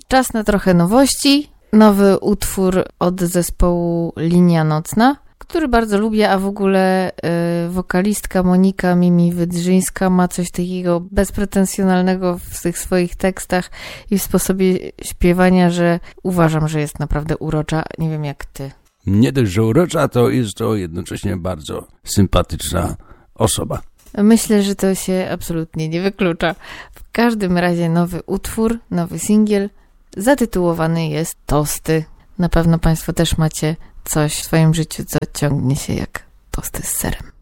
Czas na trochę nowości. Nowy utwór od zespołu Linia Nocna, który bardzo lubię, a w ogóle wokalistka Monika Mimi Wydrzyńska ma coś takiego bezpretensjonalnego w tych swoich tekstach i w sposobie śpiewania, że uważam, że jest naprawdę urocza. Nie wiem jak ty. Nie dość, że urocza, to jest to jednocześnie bardzo sympatyczna osoba. Myślę, że to się absolutnie nie wyklucza. W każdym razie nowy utwór, nowy singiel zatytułowany jest Tosty. Na pewno Państwo też macie coś w swoim życiu, co ciągnie się jak tosty z serem.